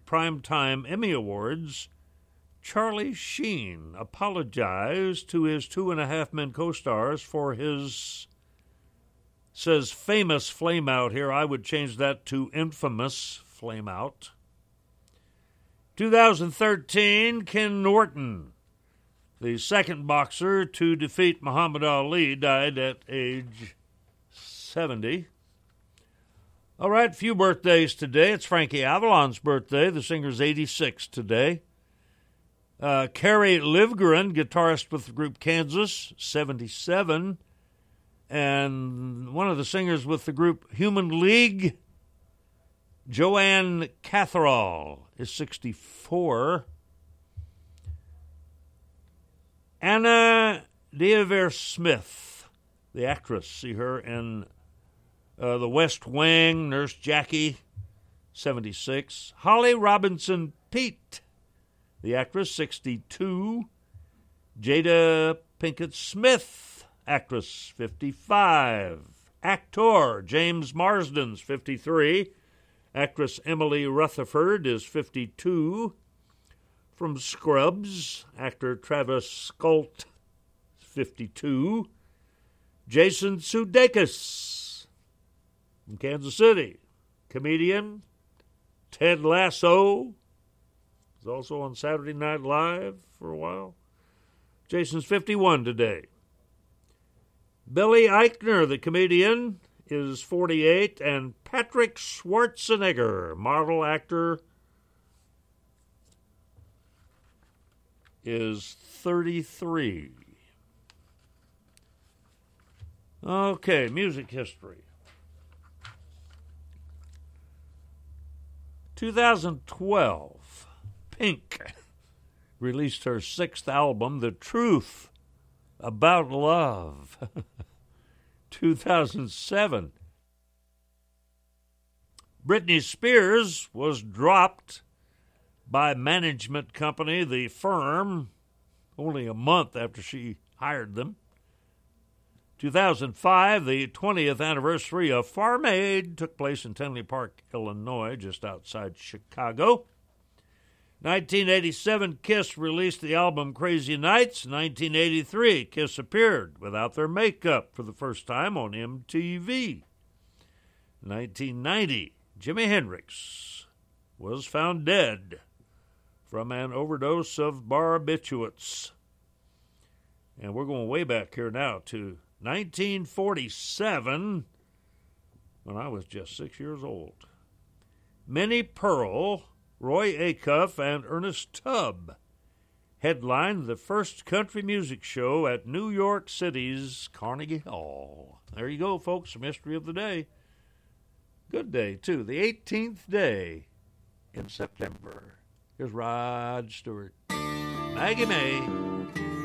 Primetime Emmy Awards, Charlie Sheen apologized to his Two and a Half Men co-stars for his, says famous flameout here. I would change that to infamous flameout. 2013, Ken Norton, the second boxer to defeat Muhammad Ali, died at age 70. All right, few birthdays today. It's Frankie Avalon's birthday. The singer's 86 today. Carrie Livgren, guitarist with the group Kansas, 77. And one of the singers with the group Human League, Joanne Catherall, is 64. Anna Deavere-Smith, the actress, see her in The West Wing, Nurse Jackie, 76. Holly Robinson Peete, the actress, 62. Jada Pinkett Smith, actress, 55. Actor James Marsden's 53. Actress Emily Rutherford is 52. From Scrubs, actor Travis Scott, 52. Jason Sudeikis from Kansas City. Comedian Ted Lasso is also on Saturday Night Live for a while. Jason's 51 today. Billy Eichner, the comedian, is 48. And Patrick Schwarzenegger, model actor, is 33. Okay, music history. 2012, Pink released her sixth album, The Truth About Love. 2007, Britney Spears was dropped by management company The Firm only a month after she hired them. 2005, the 20th anniversary of Farm Aid took place in Tinley Park, Illinois, just outside Chicago. 1987, Kiss released the album Crazy Nights. 1983, Kiss appeared without their makeup for the first time on MTV. 1990, Jimi Hendrix was found dead from an overdose of barbiturates. And we're going way back here now to 1947, when I was just 6 years old. Minnie Pearl, Roy Acuff, and Ernest Tubb headlined the first country music show at New York City's Carnegie Hall. There you go, folks, the mystery of the day. Good day, too. The 18th day in September. Here's Rod Stewart. Maggie May.